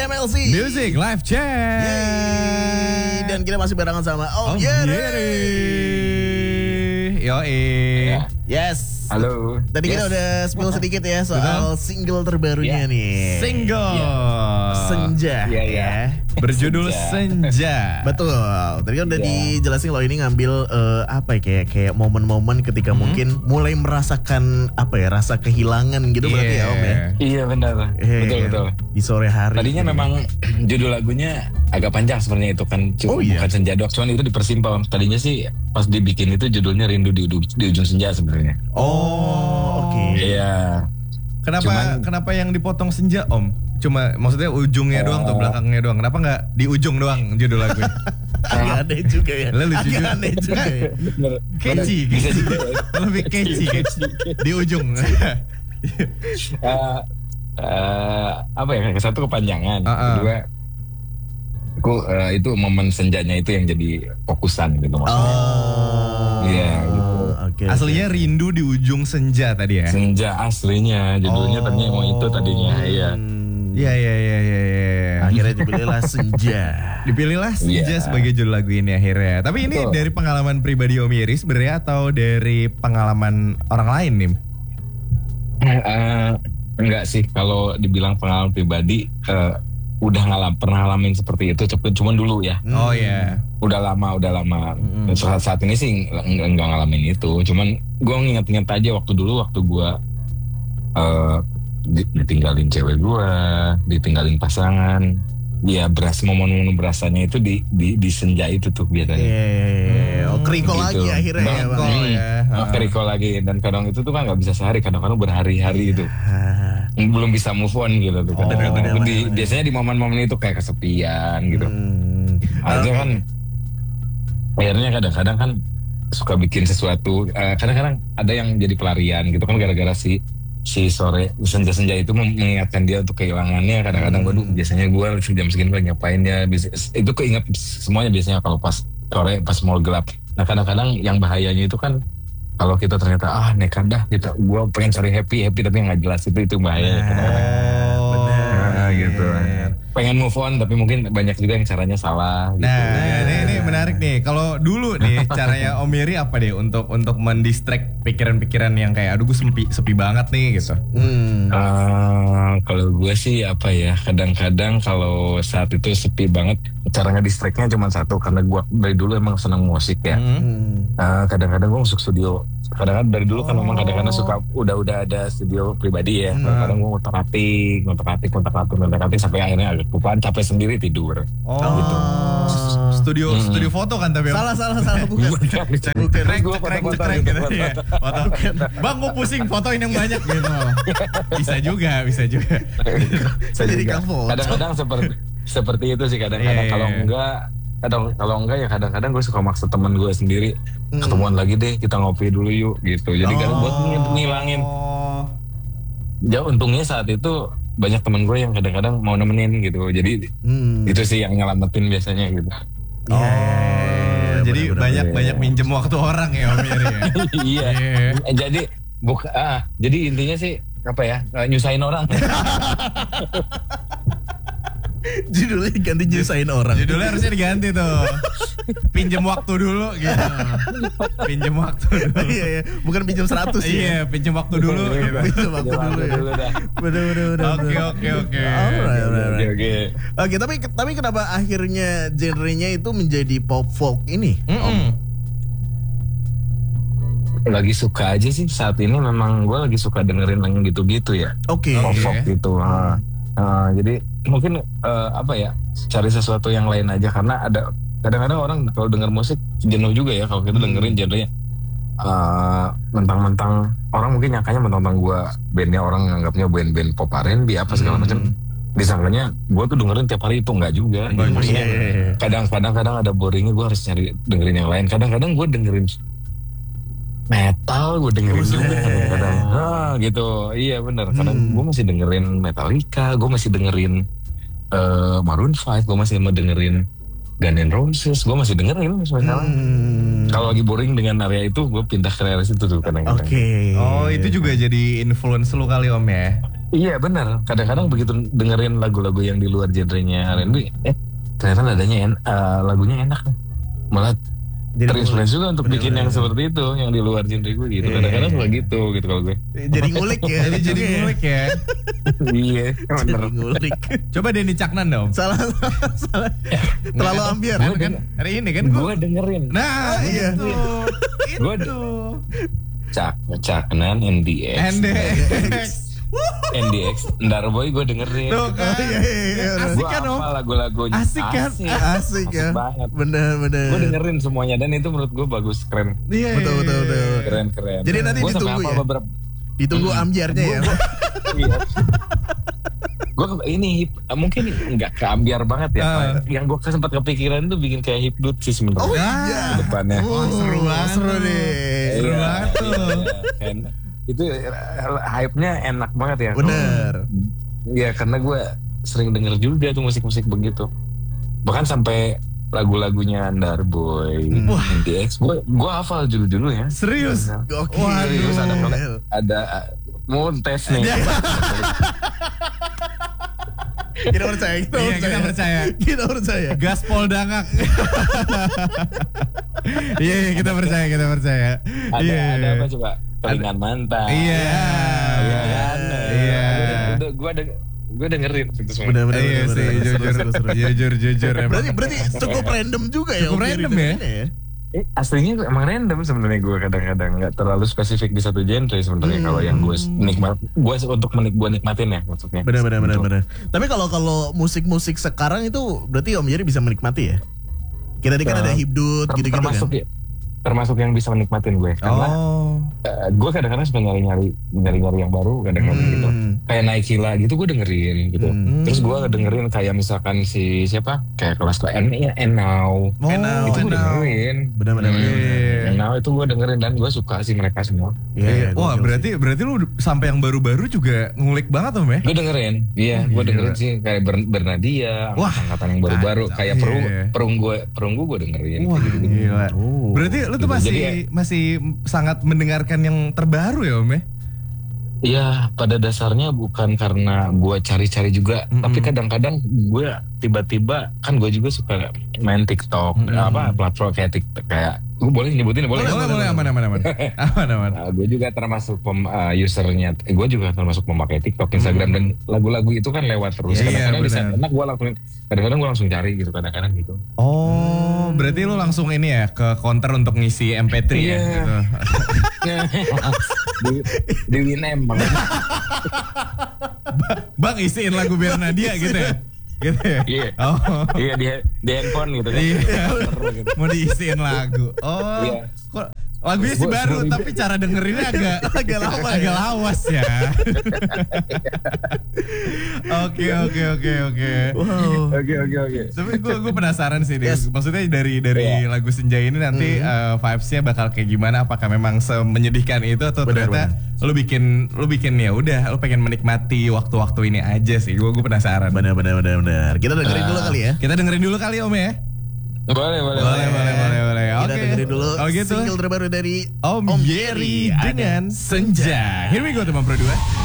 MLC Music Live Chat. Yeay. Dan kita masih barengan sama Om Yeri. Yoi. Yes. Halo. Tadi kita udah spill sedikit ya soal single terbarunya nih. Single Senja. Iya, ya. Berjudul Senja. Betul. Tadi kan udah dijelasin lo ini ngambil apa ya kayak momen-momen ketika mungkin mulai merasakan apa ya rasa kehilangan gitu berarti ya Om ya. Iya benar. Betul. Di sore hari. Tadinya memang judul lagunya agak panjang sebenarnya itu kan bukan Senja doang, cuman itu dipersimpel. Tadinya sih pas dibikin itu judulnya Rindu di Ujung Senja sebenarnya. Oh, oke. Iya. Kenapa yang dipotong senja Om? Cuma maksudnya ujungnya doang atau belakangnya doang. Kenapa nggak di ujung doang judul lagunya? Agak aneh juga ya. Agak aneh juga ya. Catchy. Bisa juga. Lebih catchy. Di ujung. Apa ya? Satu kepanjangan, kedua aku itu momen senjanya itu yang jadi fokusan gitu maksudnya. Iya. Okay, aslinya Rindu di Ujung Senja tadi ya? Senja aslinya, judulnya tadinya mau itu tadinya, iya. Iya. Akhirnya dipilihlah Senja. Dipilihlah Senja sebagai judul lagu ini akhirnya. Tapi ini dari pengalaman pribadi Om Yeri sebenarnya atau dari pengalaman orang lain nih? Enggak sih, kalau dibilang pengalaman pribadi, udah pernah ngalamin seperti itu, cuman dulu ya. Oh iya. Udah lama. Saat ini sih enggak ngalamin itu. Cuman gue nginget-nginget aja waktu gue ditinggalin cewek gue, ditinggalin pasangan. Ya momen-momen berasanya itu di senja itu tuh biasanya. Keriko gitu. lagi akhirnya ya Bang. Keriko lagi. Dan kadang itu tuh kan gak bisa sehari, kadang-kadang berhari-hari itu. Belum bisa move on gitu tuh. Biasanya di momen-momen itu kayak kesepian gitu. Akhirnya kadang-kadang kan suka bikin sesuatu. Kadang-kadang ada yang jadi pelarian gitu kan gara-gara si sore senja-senja itu mengingatkan dia untuk kehilangannya. Kadang-kadang biasanya gue jam segini lagi ngapain ya. Itu keinget semuanya biasanya kalau pas sore pas mau gelap. Nah kadang-kadang yang bahayanya itu kan kalau kita ternyata nekat dah kita gue pengen cari happy tapi nggak jelas itu bahaya. Benar gitu. Pengen move on tapi mungkin banyak juga yang caranya salah gitu. Nah ini menarik nih. Kalau dulu nih caranya Om Yeri apa deh untuk mendistract pikiran-pikiran yang kayak aduh gue sepi banget nih gitu. Kalau gue sih apa ya, kadang-kadang kalau saat itu sepi banget cara ngedistractnya cuma satu, karena gue dari dulu emang senang musik ya. Kadang-kadang gue masuk studio. Kadang-kadang dari dulu kan memang kadang-kadang suka udah ada studio pribadi ya. Kadang-kadang gue ngotak-atik sampai akhirnya agak kelupaan, capek sendiri tidur. Gitu. Studio foto kan tapi salah bukan. Cekrek gitu ya. Bang gue pusing fotoin yang banyak gitu. Bisa juga. Saya jadi foto. Kadang-kadang seperti itu sih kadang-kadang. Kalau enggak ya kadang-kadang gue suka maksa teman gue sendiri, ketemuan lagi deh, kita ngopi dulu yuk gitu. Jadi kan buat ngilangin. Ya untungnya saat itu banyak teman gue yang kadang-kadang mau nemenin gitu. Jadi itu sih yang nyelamatin biasanya gitu. Jadi banyak minjem waktu orang ya Om Yeri ya. Iya. Jadi intinya sih apa ya, nyusahin orang. Judulnya ganti nyusahin orang. Judulnya harusnya diganti tuh. Pinjem waktu dulu gitu. Pinjem waktu dulu. Iya. Bukan pinjem 100 ya. Iya, pinjem waktu dulu gitu. Pinjem waktu dulu ya. Bener. Oke. Alright. Oke, tapi kenapa akhirnya genrenya itu menjadi pop folk ini? Lagi suka aja sih saat ini, memang gue lagi suka dengerin yang gitu-gitu ya. Oke. Pop folk gitu. Jadi mungkin apa ya, cari sesuatu yang lain aja, karena ada kadang-kadang orang kalau denger musik jenuh juga ya kalau kita dengerin genrenya mentang-mentang orang mungkin nyangkanya mentang-mentang gue bandnya orang nganggapnya band pop R&B apa segala macam, disangkanya gue tuh dengerin tiap hari itu, enggak juga. Maksudnya kadang-kadang ada boringnya, gue harus cari dengerin yang lain. Kadang-kadang gue dengerin metal, gue dengerin juga kadang-kadang. Gitu. Iya benar. Kadang gue masih dengerin Metallica, gue masih dengerin Maroon 5, gue masih mau dengerin Guns N' Roses, gue masih dengerin sekarang. Kalau lagi boring dengan area itu, gue pindah ke area situ tuh kadang-kadang. Oke. Oh itu juga jadi influence lu kali Om ya? Iya benar. Kadang-kadang begitu dengerin lagu-lagu yang di luar genrenya R&B, ternyata lagunya enak. Malah Jadi terinspirasi juga untuk bikin bener-bener. yang seperti itu, yang di luar genre gue gitu. Kadang-kadang suka gitu kalau gue. Jadi ngulik ya. Jadi ngulik ya. Iya, Jadi bener. ngulik. Coba Denny Caknan dong. Salah. Terlalu ambiar. Kan hari ini kan Gue dengerin. Nah, iya. Itu. Caknan, NDX. NDX. NDX, Ndarboy gue dengerin. Tuh kan. Iya. Asik Gue kan Om? hafal lagu-lagunya. Asik kan? Asik ya. banget. Bener. Gue dengerin semuanya dan itu menurut gue bagus, keren. Iya. Betul. Keren. Jadi nanti Gua sampai ditunggu hafal ya? beberapa. Ditunggu ambiarnya ya. Iya. Gue ini mungkin nggak keambiar banget ya. Yang gue sempat kepikiran tuh bikin kayak hipnot sih sebenarnya. Oh iya. Ke depannya. Seru banget. Seru nih. Seru Iya, banget tuh. Kan. Itu hype-nya enak banget ya. Bener. Iya karena gue sering denger juga tuh musik-musik begitu. Bahkan sampai lagu-lagunya Ndarboy, NDX, gue hafal judul-judulnya. Serius? Gokil. Serius ada mau tes nih. Kita percaya. Iya, kita percaya. Kita percaya. Gaspol Dangak. Iya, kita percaya. Ada apa coba? Kelingan mantan. Iya. Gue dengerin itu semua. Bener. Iya sih, jujur. Berarti cukup random juga ya. Cukup Om random Giri ya? dengernya ya. Aslinya emang random sebenarnya gue kadang-kadang nggak terlalu spesifik di satu genre sebenarnya kalau yang gue nikmatin ya maksudnya. Bener. Tapi kalau musik-musik sekarang itu berarti Om Jerry bisa menikmati ya? Kita kan ada hibdut gitu-gitu termasuk kan? ya, termasuk yang bisa menikmatin gue karena gue kadang-kadang suka nyari yang baru kadang-kadang gitu kayak Naikila gitu gue dengerin gitu terus gue dengerin kayak misalkan si siapa kayak kelas Now itu gue dengerin Bener. Now itu gue dengerin dan gue suka sih mereka semua. Wah, berarti lu sampai yang baru-baru juga ngulik banget Om ya? Gue dengerin, gue dengerin sih kayak Bernadia, angkatan yang baru-baru kayak Perunggu gue dengerin. Wah, gila. Berarti lu tuh masih sangat mendengarkan yang terbaru ya Om ya? Iya, pada dasarnya bukan karena gue cari-cari juga, tapi kadang-kadang gue tiba-tiba kan gue juga suka main TikTok, platform kayak TikTok kayak gue boleh nyebutin boleh aman. Gue juga termasuk usernya, gue juga termasuk pemakai TikTok, Instagram dan lagu-lagu itu kan lewat terus. Kadang-kadang di saat enak gue lakuin, kadang-kadang gue langsung cari gitu, kadang-kadang gitu. Oh, berarti lu langsung ini ya ke counter untuk ngisi MP3 ya? Gitu. di Winem bang. Bang isiin lagu Bernadia gitu ya? Gitu ya? Iya. Oh. Iya di handphone gitu kan. Iya. Mau diisiin lagu. Oh. Iya. Kok lagunya sih baru tapi cara dengerinnya agak lawas ya. Oke. Wow. Oke. Tapi gue penasaran sih deh. Maksudnya dari lagu Senja ini nanti vibes-nya bakal kayak gimana? Apakah memang semenyedihkan itu atau ternyata lu bikin ya udah lu pengen menikmati waktu-waktu ini aja sih. Gue penasaran. Bener. Kita dengerin dulu kali ya. Kita dengerin dulu kali Om ya. Boleh. Kita dengerin dulu gitu. single terbaru dari Om Jerry dengan Senja. Here we go teman Pro 2.